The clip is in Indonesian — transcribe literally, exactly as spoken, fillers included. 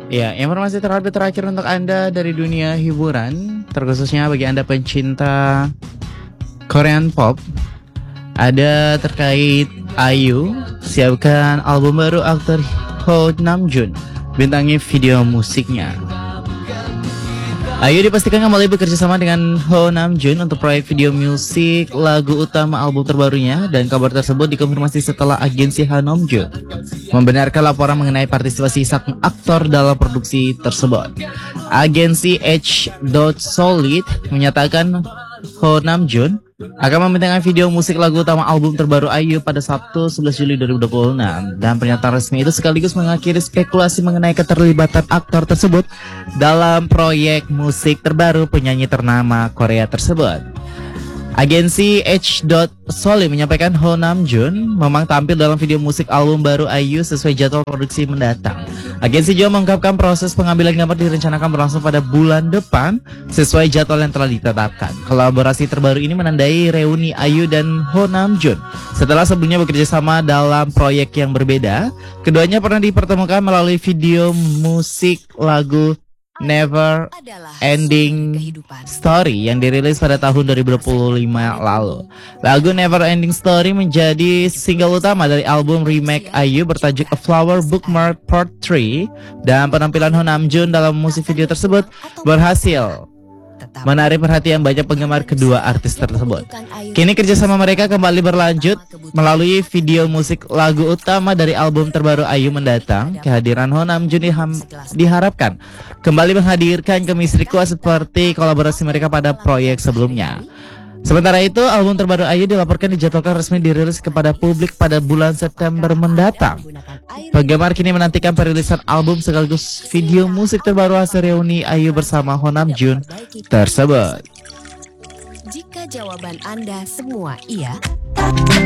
Ya, informasi terupdate terakhir untuk Anda dari dunia hiburan, terkhususnya bagi Anda pencinta Korean pop, ada terkait IU siapkan album baru aktor Ho Namjoon, bintangi video musiknya. IU dipastikan kembali bekerja sama dengan Ho Namjoon untuk proyek video musik lagu utama album terbarunya, dan kabar tersebut dikonfirmasi setelah agensi Hanomjo membenarkan laporan mengenai partisipasi sang aktor dalam produksi tersebut. Agensi H. Solid menyatakan Ho Namjoon akan membentangkan video musik lagu utama album terbaru IU pada Sabtu sebelas Juli dua ribu dua puluh enam, dan pernyataan resmi itu sekaligus mengakhiri spekulasi mengenai keterlibatan aktor tersebut dalam proyek musik terbaru penyanyi ternama Korea tersebut. Agensi H. Solid menyampaikan Ho Namjoon memang tampil dalam video musik album baru IU sesuai jadwal produksi mendatang. Agensi juga mengungkapkan proses pengambilan gambar direncanakan berlangsung pada bulan depan sesuai jadwal yang telah ditetapkan. Kolaborasi terbaru ini menandai reuni IU dan Ho Namjoon setelah sebelumnya bekerja sama dalam proyek yang berbeda. Keduanya pernah dipertemukan melalui video musik lagu Never Ending Story yang dirilis pada tahun dua ribu dua puluh lima lalu. Lagu Never Ending Story menjadi single utama dari album remake IU bertajuk A Flower Bookmark Part tiga, dan penampilan Ho Namjoon dalam musik video tersebut berhasil menarik perhatian banyak penggemar kedua artis tersebut. Kini kerjasama mereka kembali berlanjut melalui video musik lagu utama dari album terbaru IU mendatang. Kehadiran Ho Namjoon diharapkan kembali menghadirkan chemistry kuat seperti kolaborasi mereka pada proyek sebelumnya. Sementara itu, album terbaru IU dilaporkan dijadwalkan resmi dirilis kepada publik pada bulan September mendatang. Penggemar kini menantikan perilisan album sekaligus video musik terbaru hasil reuni IU bersama Ho Namjoon tersebut. Jika jawaban Anda semua iya,